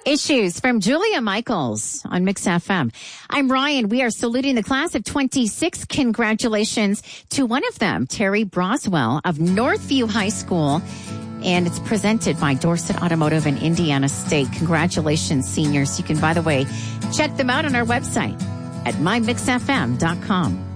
Issues from Julia Michaels on Mix FM. I'm Ryan. We are saluting the class of 26. Congratulations to one of them, Terry Broswell of Northview High School. And it's presented by Dorset Automotive and Indiana State. Congratulations, seniors. You can, by the way, check them out on our website at mymixfm.com.